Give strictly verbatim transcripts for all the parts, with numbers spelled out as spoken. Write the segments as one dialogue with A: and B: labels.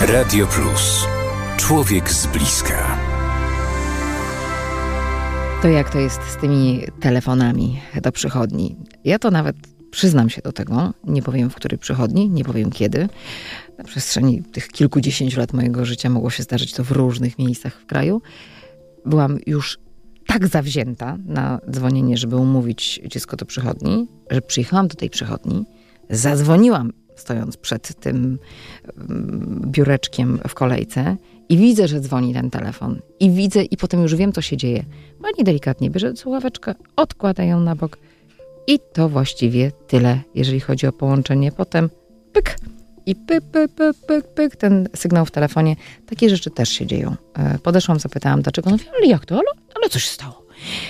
A: Radio Plus. Człowiek z bliska.
B: To jak to jest z tymi telefonami do przychodni? Ja to nawet przyznam się do tego. Nie powiem, w której przychodni, nie powiem kiedy. Na przestrzeni tych kilkudziesięciu lat mojego życia mogło się zdarzyć to w różnych miejscach w kraju. Byłam już tak zawzięta na dzwonienie, żeby umówić dziecko do przychodni, że przyjechałam do tej przychodni, zadzwoniłam stojąc przed tym biureczkiem w kolejce i widzę, że dzwoni ten telefon. I widzę, i potem już wiem, co się dzieje. Pani delikatnie bierze słuchaweczkę, odkłada ją na bok i to właściwie tyle, jeżeli chodzi o połączenie. Potem pyk i pyk, pyk, pyk, pyk, pyk, ten sygnał w telefonie. Takie rzeczy też się dzieją. Podeszłam, zapytałam, dlaczego. No, ale jak to? Ale, ale co się stało?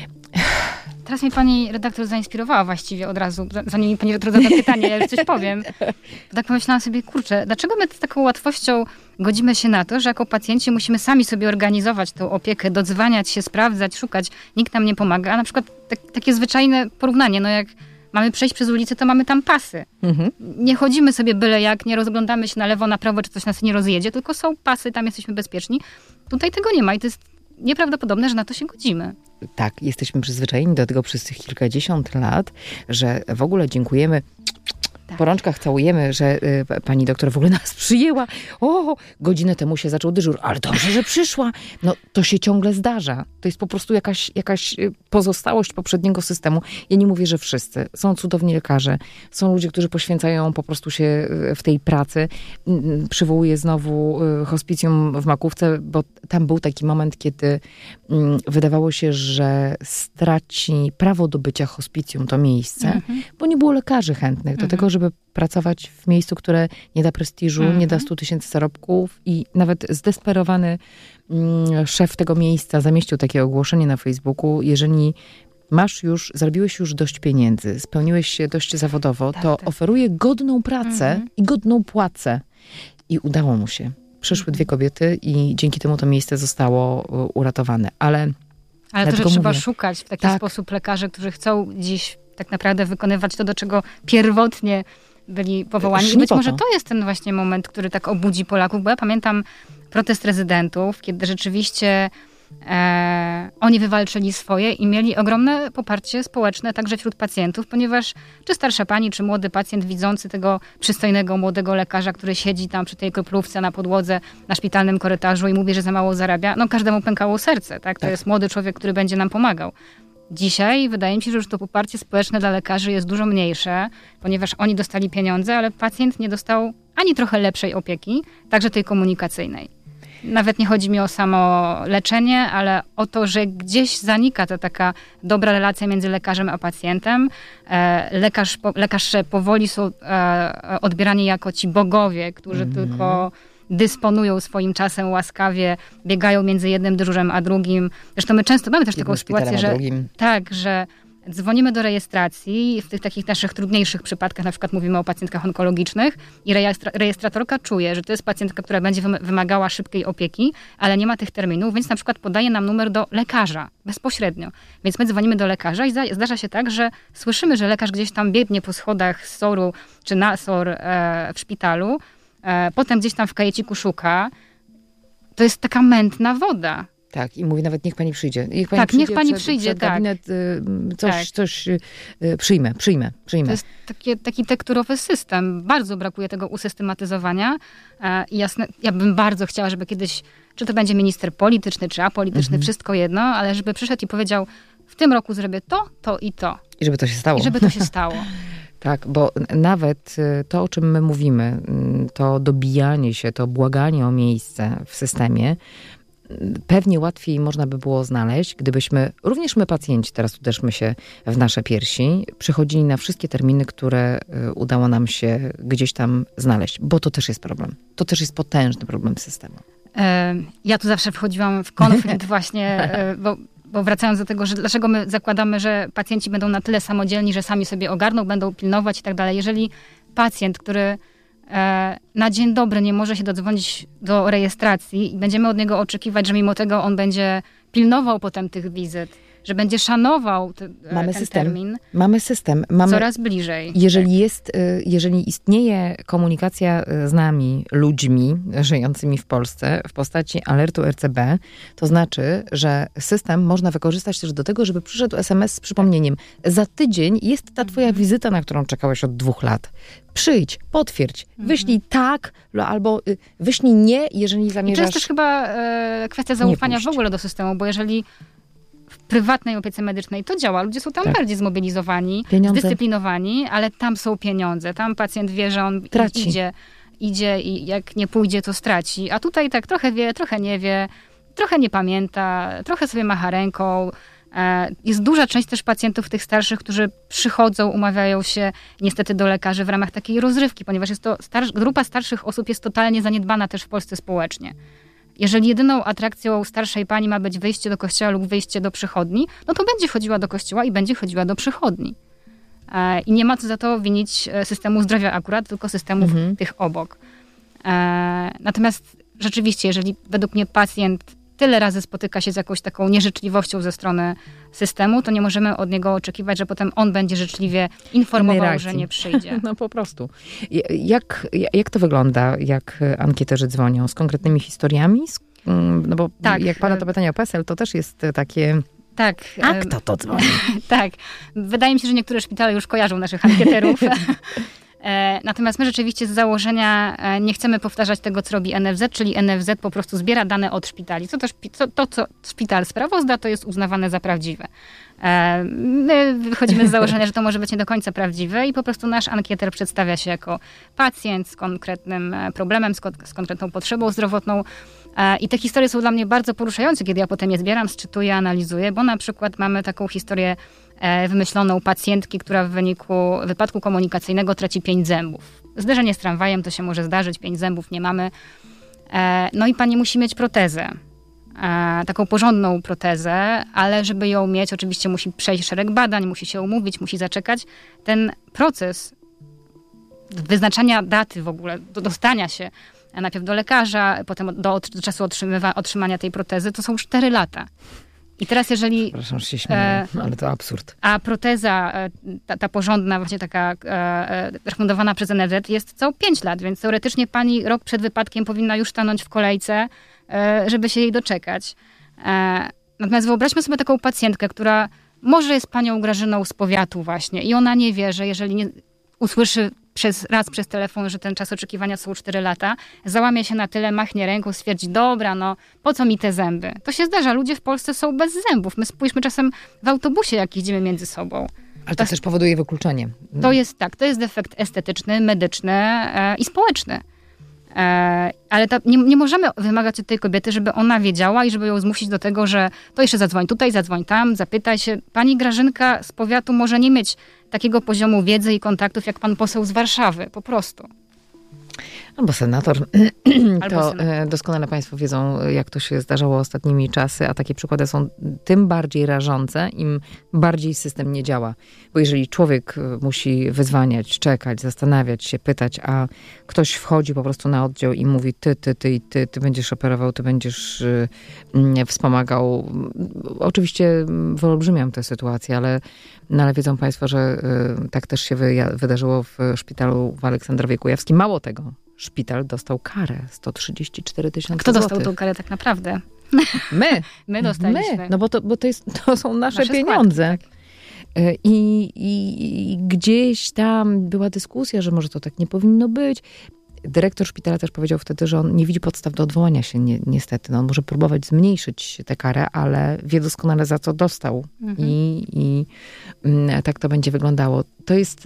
C: Teraz mnie pani redaktor zainspirowała właściwie od razu, zanim mi pani redaktor zada pytanie, ja już coś powiem. Tak pomyślałam sobie, kurczę, dlaczego my z taką łatwością godzimy się na to, że jako pacjenci musimy sami sobie organizować tę opiekę, dodzwaniać się, sprawdzać, szukać, nikt nam nie pomaga. A na przykład tak, takie zwyczajne porównanie, no jak mamy przejść przez ulicę, to mamy tam pasy. Mhm. Nie chodzimy sobie byle jak, nie rozglądamy się na lewo, na prawo, czy coś nas nie rozjedzie, tylko są pasy, tam jesteśmy bezpieczni. Tutaj tego nie ma i to jest nieprawdopodobne, że na to się godzimy.
B: Tak, jesteśmy przyzwyczajeni do tego przez tych kilkadziesiąt lat, że w ogóle dziękujemy, tak. Po rączkach całujemy, że y, pani doktor w ogóle nas przyjęła. O, godzinę temu się zaczął dyżur, ale dobrze, że przyszła. No, to się ciągle zdarza. To jest po prostu jakaś, jakaś pozostałość poprzedniego systemu. Ja nie mówię, że wszyscy. Są cudowni lekarze. Są ludzie, którzy poświęcają po prostu się w tej pracy. Przywołuję znowu hospicjum w Makówce, bo tam był taki moment, kiedy mm, wydawało się, że straci prawo do bycia hospicjum to miejsce, mhm. bo nie było lekarzy chętnych do mhm. tego, żeby pracować w miejscu, które nie da prestiżu, mhm. nie da stu tysięcy zarobków i nawet zdesperowany mm, szef tego miejsca zamieścił takie ogłoszenie na Facebooku, jeżeli masz już, zarobiłeś już dość pieniędzy, spełniłeś się dość zawodowo, tak, to tak. oferuję godną pracę mhm. i godną płacę. I udało mu się. Przyszły mhm. dwie kobiety i dzięki temu to miejsce zostało uratowane. Ale
C: Ale to, że trzeba mówię, szukać w taki tak. sposób lekarzy, którzy chcą dziś tak naprawdę wykonywać to, do czego pierwotnie byli powołani. I być
B: to.
C: może to jest ten właśnie moment, który tak obudzi Polaków, bo ja pamiętam protest rezydentów, kiedy rzeczywiście e, oni wywalczyli swoje i mieli ogromne poparcie społeczne także wśród pacjentów, ponieważ czy starsza pani, czy młody pacjent widzący tego przystojnego, młodego lekarza, który siedzi tam przy tej kroplówce na podłodze, na szpitalnym korytarzu i mówi, że za mało zarabia, no każdemu pękało serce, tak? To tak. jest młody człowiek, który będzie nam pomagał. Dzisiaj wydaje mi się, że już to poparcie społeczne dla lekarzy jest dużo mniejsze, ponieważ oni dostali pieniądze, ale pacjent nie dostał ani trochę lepszej opieki, także tej komunikacyjnej. Nawet nie chodzi mi o samo leczenie, ale o to, że gdzieś zanika ta taka dobra relacja między lekarzem a pacjentem. Lekarz, lekarze powoli są odbierani jako ci bogowie, którzy mm. tylko dysponują swoim czasem łaskawie, biegają między jednym dyżurem a drugim. Zresztą my często mamy też taką sytuację, że tak, że dzwonimy do rejestracji w tych takich naszych trudniejszych przypadkach, na przykład mówimy o pacjentkach onkologicznych i rejestra- rejestratorka czuje, że to jest pacjentka, która będzie wymagała szybkiej opieki, ale nie ma tych terminów, więc na przykład podaje nam numer do lekarza bezpośrednio. Więc my dzwonimy do lekarza i zdarza się tak, że słyszymy, że lekarz gdzieś tam biegnie po schodach z soru czy na sor e, w szpitalu, e, potem gdzieś tam w kajeciku szuka. To jest taka mętna woda.
B: Tak, i mówi nawet niech pani przyjdzie. Niech pani
C: tak,
B: przyjdzie
C: niech pani
B: przed,
C: przyjdzie,
B: przed
C: tak.
B: gabinet, y, coś,
C: tak.
B: coś y, przyjmę, przyjmę, przyjmę.
C: To jest takie, taki tekturowy system. Bardzo brakuje tego usystematyzowania. E, I jasne, ja bym bardzo chciała, żeby kiedyś, czy to będzie minister polityczny, czy apolityczny, mhm. wszystko jedno, ale żeby przyszedł i powiedział, w tym roku zrobię to, to i to.
B: I żeby to się stało.
C: I żeby to się stało.
B: Tak, bo nawet to, o czym my mówimy, to dobijanie się, to błaganie o miejsce w systemie, pewnie łatwiej można by było znaleźć, gdybyśmy, również my pacjenci, teraz uderzmy się w nasze piersi, przychodzili na wszystkie terminy, które udało nam się gdzieś tam znaleźć, bo to też jest problem. To też jest potężny problem systemu.
C: Ja tu zawsze wchodziłam w konflikt właśnie, bo, bo wracając do tego, że dlaczego my zakładamy, że pacjenci będą na tyle samodzielni, że sami sobie ogarną, będą pilnować i tak dalej. Jeżeli pacjent, który na dzień dobry nie może się dodzwonić do rejestracji i będziemy od niego oczekiwać, że mimo tego on będzie pilnował potem tych wizyt. że będzie szanował te,
B: Mamy
C: ten
B: system.
C: termin
B: Mamy system. Mamy,
C: coraz bliżej.
B: jeżeli jest, jeżeli istnieje komunikacja z nami, ludźmi żyjącymi w Polsce w postaci alertu R C B, to znaczy, że system można wykorzystać też do tego, żeby przyszedł es em es z przypomnieniem. Za tydzień jest ta twoja wizyta, na którą czekałeś od dwóch lat. Przyjdź, potwierdź, wyślij tak, albo wyślij nie, jeżeli zamierzasz...
C: I to jest też chyba e, kwestia zaufania w ogóle do systemu, bo jeżeli w prywatnej opiece medycznej to działa, ludzie są tam tak. bardziej zmobilizowani, pieniądze. Zdyscyplinowani, ale tam są pieniądze, tam pacjent wie, że on Traci. idzie, idzie i jak nie pójdzie, to straci. A tutaj tak trochę wie, trochę nie wie, trochę nie pamięta, trochę sobie macha ręką. Jest duża część też pacjentów tych starszych, którzy przychodzą, umawiają się niestety do lekarzy w ramach takiej rozrywki, ponieważ jest to starsz, grupa starszych osób jest totalnie zaniedbana też w Polsce społecznie. Jeżeli jedyną atrakcją starszej pani ma być wyjście do kościoła lub wyjście do przychodni, no to będzie chodziła do kościoła i będzie chodziła do przychodni. I nie ma co za to winić systemu zdrowia akurat, tylko systemów mhm. tych obok. Natomiast rzeczywiście, jeżeli według mnie pacjent tyle razy spotyka się z jakąś taką nieżyczliwością ze strony systemu, to nie możemy od niego oczekiwać, że potem on będzie życzliwie informował, że nie przyjdzie.
B: No po prostu. Jak, jak to wygląda, jak ankieterzy dzwonią? Z konkretnymi historiami? No bo tak. jak pada to pytanie o PESEL, to też jest takie...
C: Tak.
B: A kto to dzwoni?
C: Tak. Wydaje mi się, że niektóre szpitale już kojarzą naszych ankieterów. Natomiast my rzeczywiście z założenia nie chcemy powtarzać tego, co robi en ef zet, czyli en ef zet po prostu zbiera dane od szpitali. Co to, to, to co szpital sprawozda, to jest uznawane za prawdziwe. My wychodzimy z założenia, że to może być nie do końca prawdziwe i po prostu nasz ankieter przedstawia się jako pacjent z konkretnym problemem, z, ko- z konkretną potrzebą zdrowotną. I te historie są dla mnie bardzo poruszające, kiedy ja potem je zbieram, sczytuję, analizuję, bo na przykład mamy taką historię wymyśloną pacjentki, która w wyniku wypadku komunikacyjnego traci pięć zębów. Zderzenie z tramwajem to się może zdarzyć, pięć zębów nie mamy. No i pani musi mieć protezę. Taką porządną protezę, ale żeby ją mieć, oczywiście musi przejść szereg badań, musi się umówić, musi zaczekać. Ten proces wyznaczania daty w ogóle, do dostania się najpierw do lekarza, potem do, do czasu otrzymywa, otrzymania tej protezy, to są cztery lata. I teraz jeżeli...
B: Przepraszam, że się śmieję, e, ale to absurd.
C: A proteza, ta, ta porządna, właśnie taka e, refundowana przez en ef zet jest co pięć lat, więc teoretycznie pani rok przed wypadkiem powinna już stanąć w kolejce, e, żeby się jej doczekać. E, natomiast wyobraźmy sobie taką pacjentkę, która może jest panią Grażyną z powiatu właśnie i ona nie wie, że jeżeli nie usłyszy przez, raz przez telefon, że ten czas oczekiwania są cztery lata, załamie się na tyle, machnie ręką, stwierdzi, dobra, no po co mi te zęby? To się zdarza, ludzie w Polsce są bez zębów. My spójrzmy czasem w autobusie, jak jeździmy między sobą.
B: Ale to, to też powoduje wykluczenie.
C: To jest tak, to jest defekt estetyczny, medyczny e, i społeczny. E, ale ta, nie, nie możemy wymagać od tej kobiety, żeby ona wiedziała i żeby ją zmusić do tego, że to jeszcze zadzwoń tutaj, zadzwoń tam, zapytaj się. Pani Grażynka z powiatu może nie mieć takiego poziomu wiedzy i kontaktów, jak pan poseł z Warszawy, po prostu.
B: Albo senator.
C: Albo
B: to
C: senator.
B: Doskonale państwo wiedzą, jak to się zdarzało ostatnimi czasy, a takie przykłady są tym bardziej rażące, im bardziej system nie działa. Bo jeżeli człowiek musi wyzwaniać, czekać, zastanawiać się, pytać, a ktoś wchodzi po prostu na oddział i mówi ty, ty, ty i ty, ty będziesz operował, ty będziesz y, y, wspomagał. Oczywiście wyolbrzymiam tę sytuację, ale, no, ale wiedzą państwo, że y, tak też się wy, wydarzyło w szpitalu w Aleksandrowie Kujawskim. Mało tego. Szpital dostał karę sto trzydzieści cztery tysiące
C: Kto
B: złotych.
C: dostał tą karę tak naprawdę?
B: My.
C: My dostaliśmy.
B: My. No bo to, bo to, jest, to są nasze, nasze pieniądze. Składki, tak. I, i, I gdzieś tam była dyskusja, że może to tak nie powinno być. Dyrektor szpitala też powiedział wtedy, że on nie widzi podstaw do odwołania się ni- niestety. No, on może próbować zmniejszyć tę karę, ale wie doskonale, za co dostał. Mhm. I, i tak to będzie wyglądało. To jest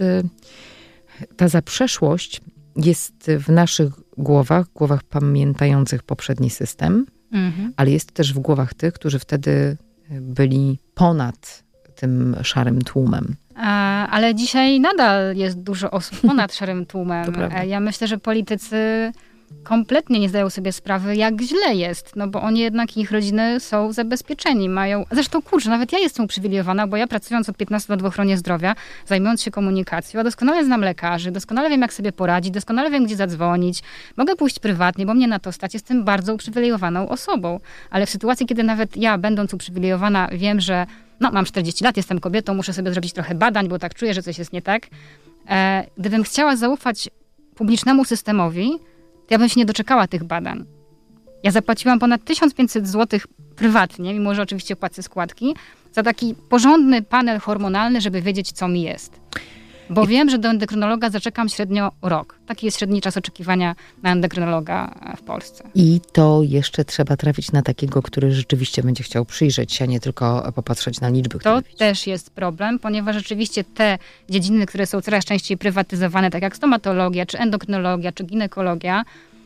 B: ta zaprzeszłość jest w naszych głowach, głowach pamiętających poprzedni system, mhm. ale jest też w głowach tych, którzy wtedy byli ponad tym szarym tłumem.
C: A, ale dzisiaj nadal jest dużo osób ponad szarym tłumem. Ja myślę, że politycy kompletnie nie zdają sobie sprawy, jak źle jest, no bo oni jednak, ich rodziny są zabezpieczeni, mają... Zresztą, kurczę, nawet ja jestem uprzywilejowana, bo ja pracując od piętnastu lat w ochronie zdrowia, zajmując się komunikacją, a doskonale znam lekarzy, doskonale wiem, jak sobie poradzić, doskonale wiem, gdzie zadzwonić, mogę pójść prywatnie, bo mnie na to stać, jestem bardzo uprzywilejowaną osobą, ale w sytuacji, kiedy nawet ja, będąc uprzywilejowana, wiem, że no, mam czterdzieści lat, jestem kobietą, muszę sobie zrobić trochę badań, bo tak czuję, że coś jest nie tak. E, gdybym chciała zaufać publicznemu systemowi, to ja bym się nie doczekała tych badań. Ja zapłaciłam ponad tysiąc pięćset złotych prywatnie, mimo że oczywiście płacę składki, za taki porządny panel hormonalny, żeby wiedzieć, co mi jest. Bo I... wiem, że do endokrynologa zaczekam średnio rok. Taki jest średni czas oczekiwania na endokrynologa w Polsce.
B: I to jeszcze trzeba trafić na takiego, który rzeczywiście będzie chciał przyjrzeć się, a nie tylko popatrzeć na liczby.
C: To też jest problem, ponieważ rzeczywiście te dziedziny, które są coraz częściej prywatyzowane, tak jak stomatologia, czy endokrynologia, czy ginekologia,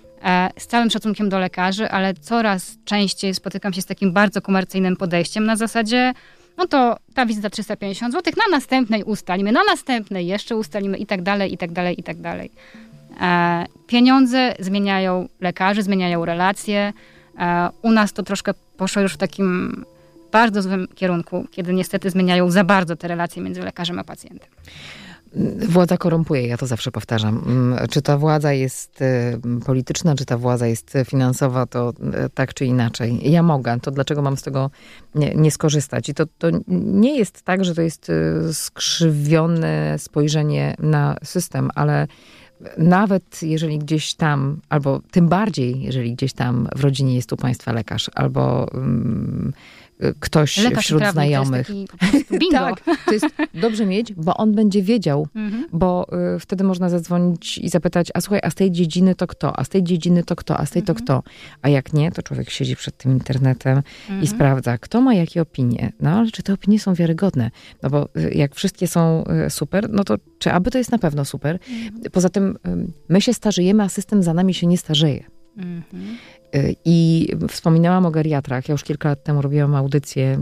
C: z całym szacunkiem do lekarzy, ale coraz częściej spotykam się z takim bardzo komercyjnym podejściem na zasadzie, no to ta wizyta trzysta pięćdziesiąt złotych, na następnej ustalimy, na następnej jeszcze ustalimy i tak dalej, i tak dalej, i tak dalej. E, pieniądze zmieniają lekarzy, zmieniają relacje. E, u nas to troszkę poszło już w takim bardzo złym kierunku, kiedy niestety zmieniają za bardzo te relacje między lekarzem a pacjentem.
B: Władza korumpuje, ja to zawsze powtarzam. Czy ta władza jest polityczna, czy ta władza jest finansowa, to tak czy inaczej. Ja mogę, to dlaczego mam z tego nie, nie skorzystać? I to, to nie jest tak, że to jest skrzywione spojrzenie na system, ale nawet jeżeli gdzieś tam, albo tym bardziej, jeżeli gdzieś tam w rodzinie jest u państwa lekarz, albo um, ktoś
C: lekarz
B: wśród znajomych.
C: To jest taki bingo.
B: Tak, to jest dobrze mieć, bo on będzie wiedział, mhm. bo y, wtedy można zadzwonić i zapytać, a słuchaj, a z tej dziedziny to kto? A z tej dziedziny to kto? A z tej mhm. to kto? A jak nie, to człowiek siedzi przed tym internetem mhm. i sprawdza, kto ma jakie opinie. No ale czy te opinie są wiarygodne? No bo y, jak wszystkie są y, super, no to czy aby to jest na pewno super? Mhm. Poza tym y, my się starzejemy, a system za nami się nie starzeje. Mhm. I wspominałam o geriatrach. Ja już kilka lat temu robiłam audycję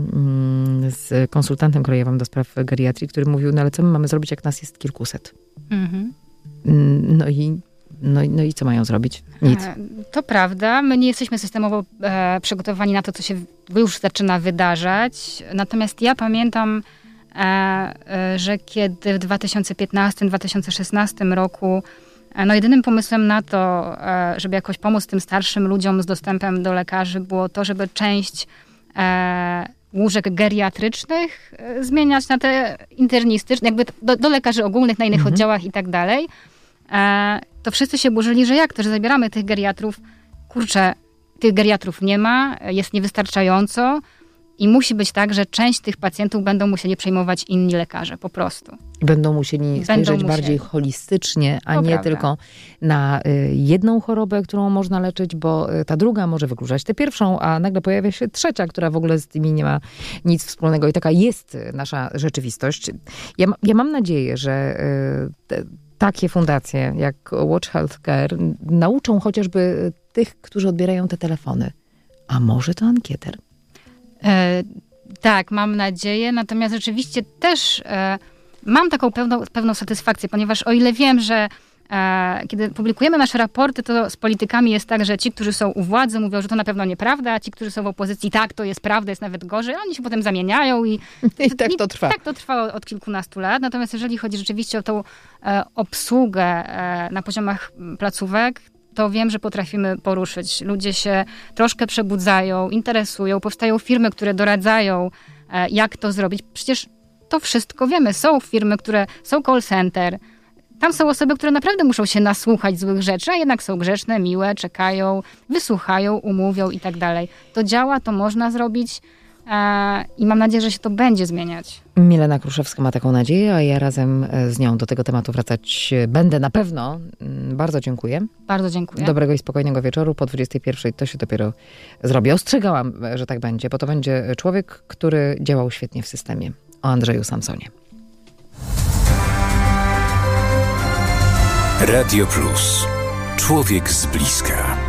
B: z konsultantem krajowym do spraw geriatrii, który mówił, no ale co my mamy zrobić, jak nas jest kilkuset? Mhm. No i No, no i co mają zrobić? Nic.
C: To prawda. My nie jesteśmy systemowo e, przygotowani na to, co się już zaczyna wydarzać. Natomiast ja pamiętam, e, e, że kiedy w dwa tysiące piętnastym dwa tysiące szesnastym roku no jedynym pomysłem na to, żeby jakoś pomóc tym starszym ludziom z dostępem do lekarzy, było to, żeby część e, łóżek geriatrycznych zmieniać na te internistyczne, jakby do, do lekarzy ogólnych, na innych mhm. oddziałach i tak dalej. E, to wszyscy się burzyli, że jak to, że zabieramy tych geriatrów. Kurczę, tych geriatrów nie ma, jest niewystarczająco. I musi być tak, że część tych pacjentów będą musieli przejmować inni lekarze, po prostu.
B: Będą musieli będą spojrzeć musieli. bardziej holistycznie, a to nie prawda. tylko na y, jedną chorobę, którą można leczyć, bo y, ta druga może wykluczać tę pierwszą, a nagle pojawia się trzecia, która w ogóle z tymi nie ma nic wspólnego. I taka jest nasza rzeczywistość. Ja, ja mam nadzieję, że y, te, takie fundacje jak Watch Healthcare nauczą chociażby tych, którzy odbierają te telefony. A może to ankieter?
C: E, tak, mam nadzieję, natomiast rzeczywiście też e, mam taką pewną, pewną satysfakcję, ponieważ o ile wiem, że e, kiedy publikujemy nasze raporty, to z politykami jest tak, że ci, którzy są u władzy, mówią, że to na pewno nieprawda, a ci, którzy są w opozycji, tak, to jest prawda, jest nawet gorzej, oni się potem zamieniają i,
B: I tak to trwa.
C: I tak to trwa od kilkunastu lat. Natomiast jeżeli chodzi rzeczywiście o tą e, obsługę e, na poziomach placówek, to wiem, że potrafimy poruszyć. Ludzie się troszkę przebudzają, interesują, powstają firmy, które doradzają, jak to zrobić. Przecież to wszystko wiemy. Są firmy, które są call center. Tam są osoby, które naprawdę muszą się nasłuchać złych rzeczy, a jednak są grzeczne, miłe, czekają, wysłuchają, umówią i tak dalej. To działa, to można zrobić i mam nadzieję, że się to będzie zmieniać.
B: Milena Kruszewska ma taką nadzieję, a ja razem z nią do tego tematu wracać będę na pewno. Bardzo dziękuję.
C: Bardzo dziękuję.
B: Dobrego i spokojnego wieczoru. Po dwudziestej pierwszej to się dopiero zrobi. Ostrzegałam, że tak będzie, bo to będzie człowiek, który działał świetnie w systemie. O Andrzeju Samsonie.
A: Radio Plus. Człowiek z bliska.